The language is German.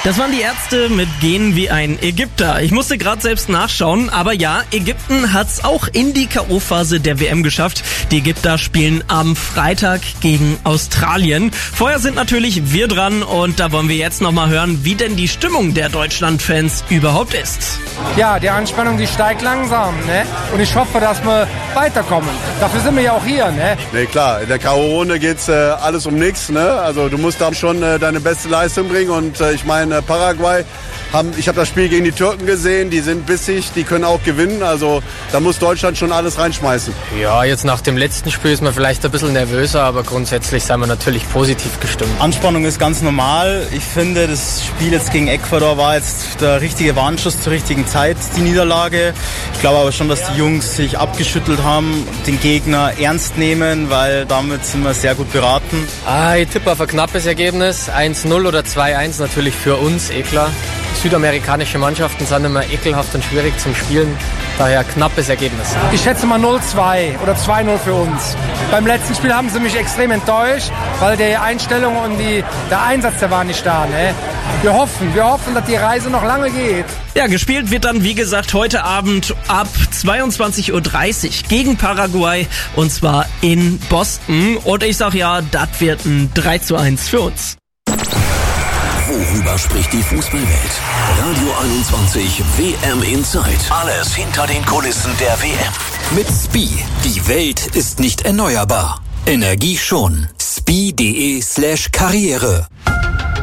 Das waren die Ärzte mit Gehen wie ein Ägypter. Ich musste gerade selbst nachschauen, aber ja, Ägypten hat's auch in die K.O.-Phase der WM geschafft. Die Ägypter spielen am Freitag gegen Australien. Vorher sind natürlich wir dran und da wollen wir jetzt nochmal hören, wie denn die Stimmung der Deutschland-Fans überhaupt ist. Ja, die Anspannung, die steigt langsam, ne? Und ich hoffe, dass wir weiterkommen. Dafür sind wir ja auch hier, ne? Ne, klar, in der K.O.-Runde geht's alles um nichts, ne? Also du musst da schon deine beste Leistung bringen und ich meine, Paraguay, ich habe das Spiel gegen die Türken gesehen, die sind bissig, die können auch gewinnen, also da muss Deutschland schon alles reinschmeißen. Ja, jetzt nach dem letzten Spiel ist man vielleicht ein bisschen nervöser, aber grundsätzlich sind wir natürlich positiv gestimmt. Anspannung ist ganz normal. Ich finde, das Spiel jetzt gegen Ecuador war jetzt der richtige Warnschuss zur richtigen Zeit, die Niederlage. Ich glaube aber schon, dass die Jungs sich abgeschüttelt haben, den Gegner ernst nehmen, weil damit sind wir sehr gut beraten. Ich tippe auf ein knappes Ergebnis, 1-0 oder 2-1 natürlich für uns, klar. Südamerikanische Mannschaften sind immer ekelhaft und schwierig zum Spielen, daher knappes Ergebnis. Ich schätze mal 0-2 oder 2-0 für uns. Beim letzten Spiel haben sie mich extrem enttäuscht, weil die Einstellung und der Einsatz, der war nicht da. Ne? Wir hoffen, dass die Reise noch lange geht. Ja, gespielt wird dann, wie gesagt, heute Abend ab 22:30 Uhr gegen Paraguay und zwar in Boston. Und ich sag ja, das wird ein 3:1 für uns. Worüber spricht die Fußballwelt? Radio 21 WM Inside. Alles hinter den Kulissen der WM. Mit SPIE. Die Welt ist nicht erneuerbar. Energie schon. SPIE.de/Karriere